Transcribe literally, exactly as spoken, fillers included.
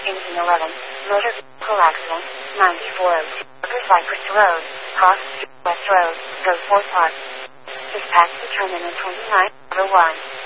Kensington eleven, motor vehicle accident, ninety-four oh two, Upper Cypress Road, Cross Street West Road, Go Fort Park. Dispatch determinant twenty-nine oh one.